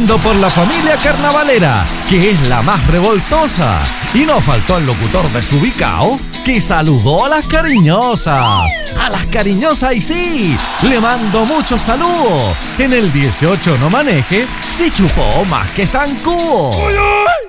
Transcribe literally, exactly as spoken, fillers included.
pasando por la familia carnavalera, que es la más revoltosa. Y no faltó el locutor desubicado, que saludó a las cariñosas. A las cariñosas y sí, le mando muchos saludos. En el dieciocho no maneje, si chupó más que zancudo.